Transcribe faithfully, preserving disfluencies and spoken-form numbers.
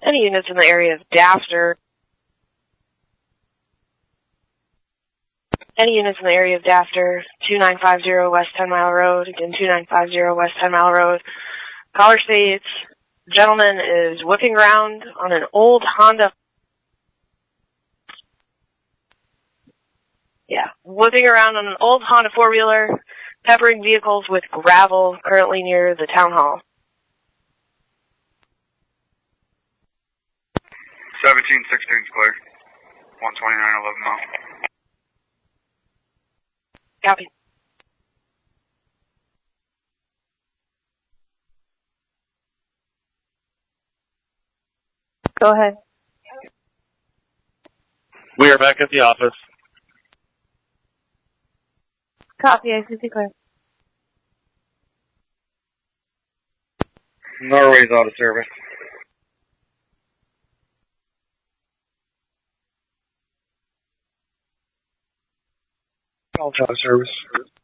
Any units in the area of Dafter? Any units in the area of Dafter, two nine five zero West ten Mile Road, again two nine five zero West ten Mile Road. Caller states, gentleman is whipping around on an old Honda. Yeah, whipping around on an old Honda four-wheeler, peppering vehicles with gravel, currently near the town hall. seventeen sixteen is clear. one twenty-nine eleven mile. Copy. Go ahead. We are back at the office. Copy, I C C clear. Norway's out of service. Out of service.